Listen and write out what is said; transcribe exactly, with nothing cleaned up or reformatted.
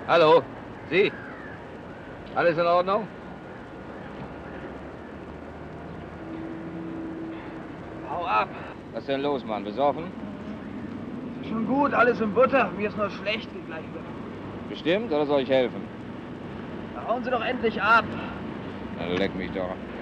Hallo, Sie? Alles in Ordnung? Hau ab. Was ist denn los, Mann? Besoffen? Schon gut, alles in Butter. Mir ist nur schlecht, wie gleich wird. Bestimmt, oder soll ich helfen? Da hauen Sie doch endlich ab. Na, leck mich doch.